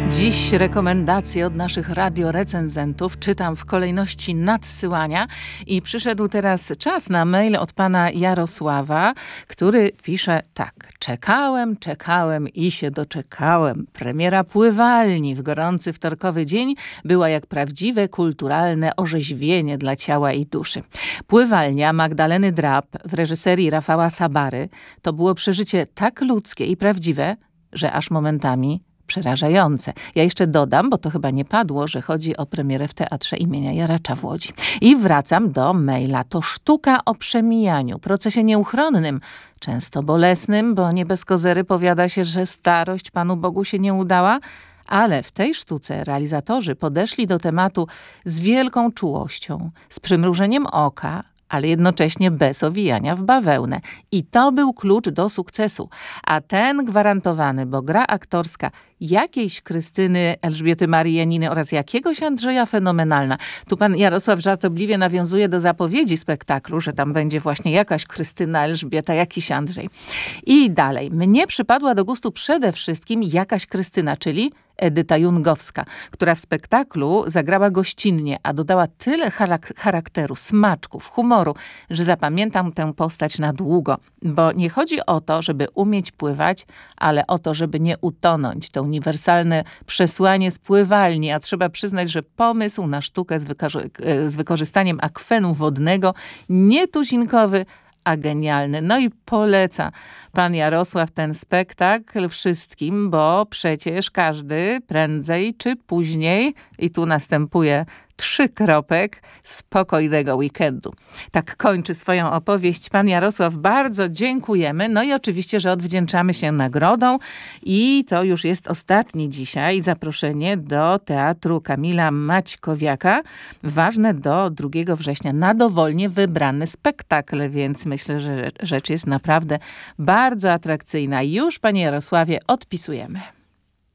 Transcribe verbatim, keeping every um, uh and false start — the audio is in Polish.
Dziś rekomendacje od naszych radiorecenzentów czytam w kolejności nadsyłania i przyszedł teraz czas na mail od pana Jarosława, który pisze tak. Czekałem, czekałem i się doczekałem. Premiera Pływalni w gorący wtorkowy dzień była jak prawdziwe kulturalne orzeźwienie dla ciała i duszy. Pływalnia Magdaleny Drab w reżyserii Rafała Sabary to było przeżycie tak ludzkie i prawdziwe, że aż momentami przerażające. Ja jeszcze dodam, bo to chyba nie padło, że chodzi o premierę w Teatrze imienia Jaracza w Łodzi. I wracam do maila. To sztuka o przemijaniu, procesie nieuchronnym, często bolesnym, bo nie bez kozery powiada się, że starość Panu Bogu się nie udała, ale w tej sztuce realizatorzy podeszli do tematu z wielką czułością, z przymrużeniem oka, ale jednocześnie bez owijania w bawełnę. I to był klucz do sukcesu. A ten gwarantowany, bo gra aktorska jakiejś Krystyny, Elżbiety Marii Janiny oraz jakiegoś Andrzeja fenomenalna. Tu pan Jarosław żartobliwie nawiązuje do zapowiedzi spektaklu, że tam będzie właśnie jakaś Krystyna, Elżbieta, jakiś Andrzej. I dalej. Mnie przypadła do gustu przede wszystkim jakaś Krystyna, czyli Edyta Jungowska, która w spektaklu zagrała gościnnie, a dodała tyle charakteru, smaczków, humoru, że zapamiętam tę postać na długo. Bo nie chodzi o to, żeby umieć pływać, ale o to, żeby nie utonąć. To uniwersalne przesłanie z Pływalni, a trzeba przyznać, że pomysł na sztukę z, wyko- z wykorzystaniem akwenu wodnego, nietuzinkowy, a genialny. No i poleca pan Jarosław ten spektakl wszystkim, bo przecież każdy prędzej czy później, i tu następuje trzy kropek, spokojnego weekendu. Tak kończy swoją opowieść pan Jarosław. Bardzo dziękujemy. No i oczywiście, że odwdzięczamy się nagrodą. I to już jest ostatni dzisiaj zaproszenie do Teatru Kamila Maćkowiaka. Ważne do drugiego września na dowolnie wybrany spektakl, więc myślę, że rzecz jest naprawdę bardzo atrakcyjna. Już, panie Jarosławie, odpisujemy.